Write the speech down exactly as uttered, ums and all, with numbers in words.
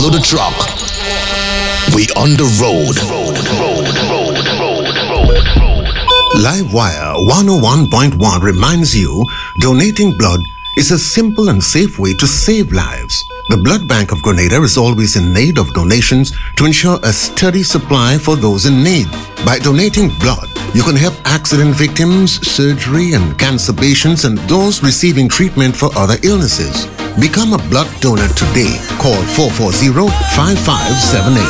Load the truck. We on the road. Livewire one oh one point one reminds you donating blood is a simple and safe way to save lives. The Blood Bank of Grenada is always in need of donations to ensure a steady supply for those in need. By donating blood, you can help accident victims, surgery and cancer patients, and those receiving treatment for other illnesses. Become a blood donor today. Call four four zero, five five seven eight.